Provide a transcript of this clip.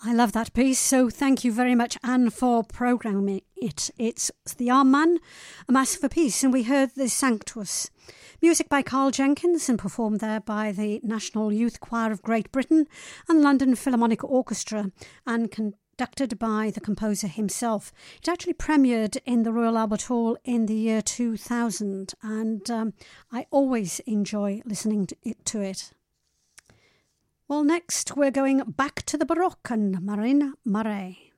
I love that piece, so thank you very much, Anne, for programming it. It's The Armed Man, A Mass for Peace, and we heard The Sanctus. Music by Carl Jenkins and performed there by the National Youth Choir of Great Britain and London Philharmonic Orchestra, and conducted by the composer himself. It actually premiered in the Royal Albert Hall in the year 2000, and I always enjoy listening to it. Well, next we're going back to the Baroque and Marina Marais.